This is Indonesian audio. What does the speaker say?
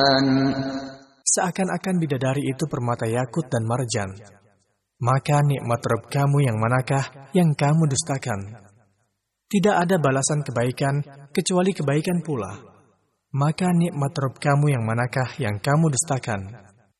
Seakan-akan bidadari itu permata yakut dan marjan. Maka nikmat Rabb kamu yang manakah yang kamu dustakan? Tidak ada balasan kebaikan kecuali kebaikan pula. Maka nikmat Rabb kamu yang manakah yang kamu dustakan?